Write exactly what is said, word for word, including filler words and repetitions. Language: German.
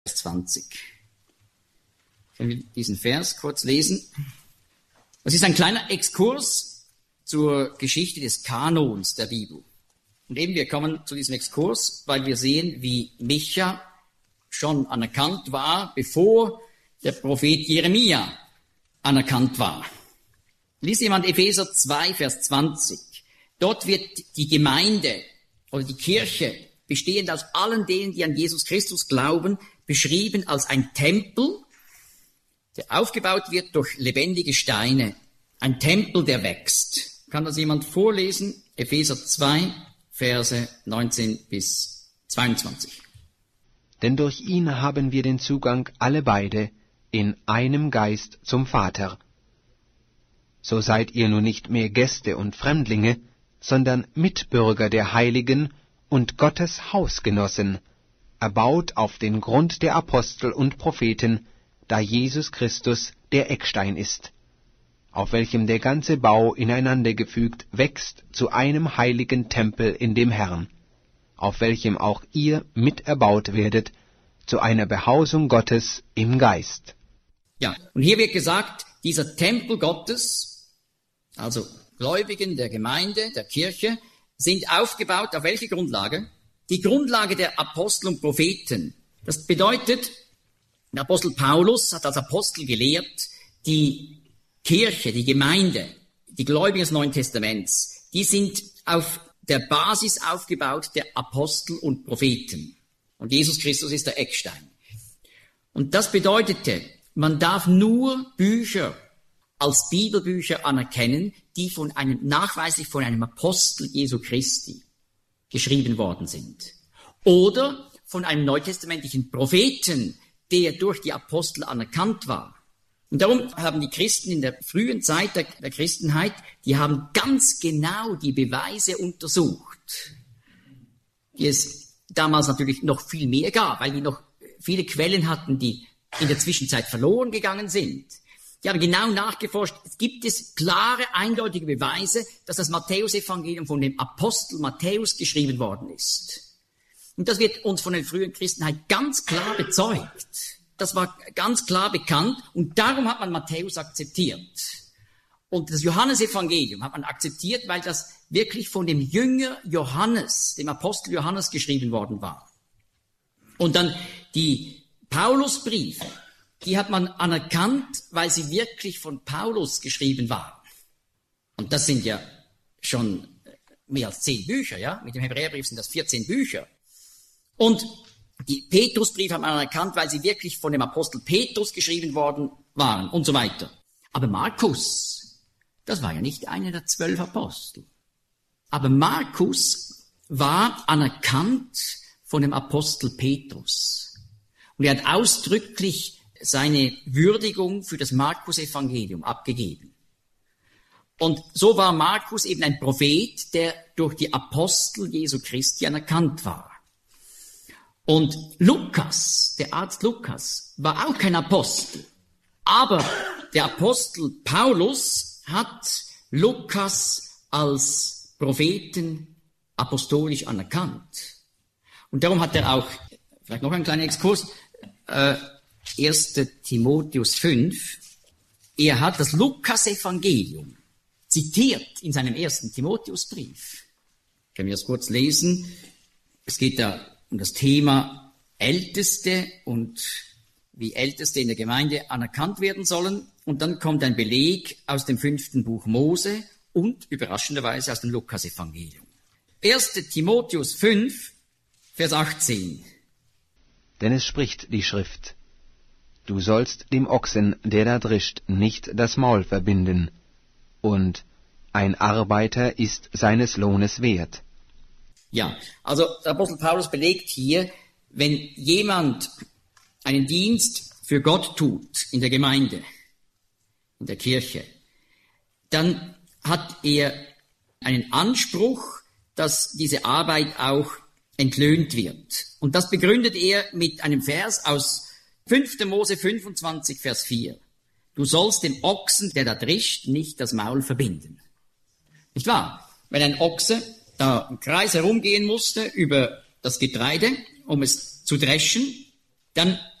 zwanzig. Können wir diesen Vers kurz lesen? Das ist ein kleiner Exkurs zur Geschichte des Kanons der Bibel. Und eben wir kommen zu diesem Exkurs, weil wir sehen, wie Micha schon anerkannt war, bevor der Prophet Jeremia anerkannt war. Lies jemand Epheser zwei, Vers zwanzig. Dort wird die Gemeinde oder die Kirche, bestehend aus allen denen, die an Jesus Christus glauben, beschrieben als ein Tempel, der aufgebaut wird durch lebendige Steine. Ein Tempel, der wächst. Kann das jemand vorlesen? Epheser zwei, Verse neunzehn bis zweiundzwanzig. Denn durch ihn haben wir den Zugang alle beide in einem Geist zum Vater. So seid ihr nun nicht mehr Gäste und Fremdlinge, sondern Mitbürger der Heiligen und Gottes Hausgenossen, erbaut auf den Grund der Apostel und Propheten, da Jesus Christus der Eckstein ist, auf welchem der ganze Bau ineinandergefügt wächst zu einem heiligen Tempel in dem Herrn, auf welchem auch ihr miterbaut werdet zu einer Behausung Gottes im Geist. Ja, und hier wird gesagt, dieser Tempel Gottes, also Gläubigen der Gemeinde, der Kirche, sind aufgebaut auf welche Grundlage? Die Grundlage der Apostel und Propheten. Das bedeutet, der Apostel Paulus hat als Apostel gelehrt, die Kirche, die Gemeinde, die Gläubigen des Neuen Testaments, die sind auf der Basis aufgebaut der Apostel und Propheten. Und Jesus Christus ist der Eckstein. Und das bedeutete, man darf nur Bücher als Bibelbücher anerkennen, die von einem, nachweislich von einem Apostel Jesu Christi geschrieben worden sind. Oder von einem neutestamentlichen Propheten, der durch die Apostel anerkannt war. Und darum haben die Christen in der frühen Zeit der, der Christenheit, die haben ganz genau die Beweise untersucht, die es damals natürlich noch viel mehr gab, weil die noch viele Quellen hatten, die in der Zwischenzeit verloren gegangen sind. Die haben genau nachgeforscht, es gibt es klare, eindeutige Beweise, dass das Matthäusevangelium von dem Apostel Matthäus geschrieben worden ist. Und das wird uns von der frühen Christenheit ganz klar bezeugt. Das war ganz klar bekannt und darum hat man Matthäus akzeptiert. Und das Johannesevangelium hat man akzeptiert, weil das wirklich von dem Jünger Johannes, dem Apostel Johannes geschrieben worden war. Und dann die Paulusbriefe, die hat man anerkannt, weil sie wirklich von Paulus geschrieben waren. Und das sind ja schon mehr als zehn Bücher, ja? Mit dem Hebräerbrief sind das vierzehn Bücher. Und die Petrusbriefe hat man anerkannt, weil sie wirklich von dem Apostel Petrus geschrieben worden waren und so weiter. Aber Markus, das war ja nicht einer der zwölf Apostel. Aber Markus war anerkannt von dem Apostel Petrus. Und er hat ausdrücklich seine Würdigung für das Markus-Evangelium abgegeben. Und so war Markus eben ein Prophet, der durch die Apostel Jesu Christi anerkannt war. Und Lukas, der Arzt Lukas, war auch kein Apostel. Aber der Apostel Paulus hat Lukas als Propheten apostolisch anerkannt. Und darum hat er auch, vielleicht noch ein kleiner Exkurs, äh, erster Timotheus fünf, er hat das Lukas-Evangelium zitiert in seinem ersten Timotheusbrief. Können wir das kurz lesen? Es geht da um das Thema Älteste und wie Älteste in der Gemeinde anerkannt werden sollen. Und dann kommt ein Beleg aus dem fünften Buch Mose und überraschenderweise aus dem Lukas-Evangelium. erster Timotheus fünf, Vers achtzehn. Denn es spricht die Schrift: Du sollst dem Ochsen, der da drischt, nicht das Maul verbinden, und ein Arbeiter ist seines Lohnes wert. Ja, also der Apostel Paulus belegt hier, wenn jemand einen Dienst für Gott tut in der Gemeinde, in der Kirche, dann hat er einen Anspruch, dass diese Arbeit auch entlöhnt wird. Und das begründet er mit einem Vers aus fünfter Mose fünfundzwanzig, Vers vier. Du sollst dem Ochsen, der da drischt, nicht das Maul verbinden. Nicht wahr? Wenn ein Ochse da im Kreis herumgehen musste über das Getreide, um es zu dreschen, dann